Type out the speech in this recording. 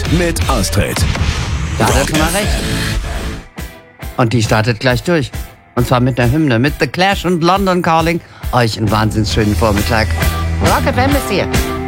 mit Astrid. Da hat er schon mal recht. Und die startet gleich durch. Und zwar mit einer Hymne, mit The Clash und London Calling. Euch einen wahnsinnig schönen Vormittag. Rock FM ist hier.